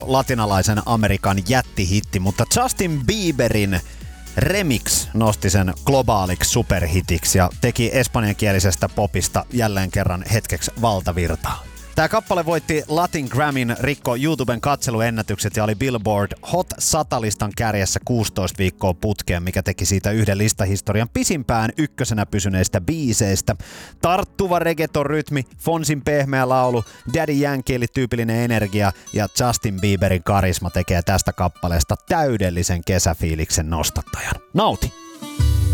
latinalaisen Amerikan jättihitti, mutta Justin Bieberin remix nosti sen globaaliksi superhitiksi ja teki espanjankielisestä popista jälleen kerran hetkeksi valtavirtaa. Tämä kappale voitti Latin Grammyn, rikko YouTuben katseluennätykset ja oli Billboard Hot 100-listan kärjessä 16 viikkoa putkeen, mikä teki siitä yhden listahistorian pisimpään ykkösenä pysyneistä biiseistä. Tarttuva reggaeton-rytmi, Fonsin pehmeä laulu, Daddy Yankee-tyypillinen energia ja Justin Bieberin karisma tekee tästä kappaleesta täydellisen kesäfiiliksen nostattajan. Nauti!